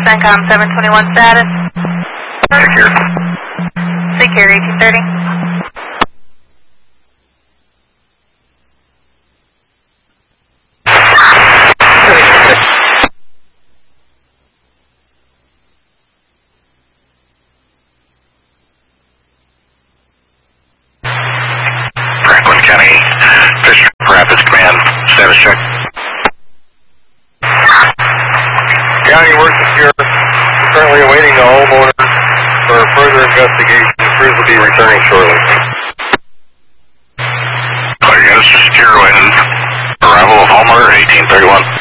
CENTCOM 721 status. Secure. Secure 1830. Franklin County Fish Rapids Command, status check. County, we're secure. We're currently awaiting the homeowner for further investigation. Crews will be returning shortly. All units are secure, waiting arrival of homeowner 1831.